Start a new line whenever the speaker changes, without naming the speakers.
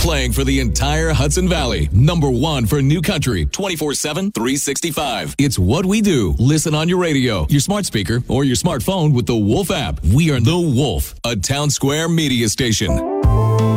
playing for the entire Hudson Valley. Number one for new country, 24/7, 365. It's what we do. Listen on your radio, your smart speaker, or your smartphone with the Wolf app. We are The Wolf, a Town Square media station.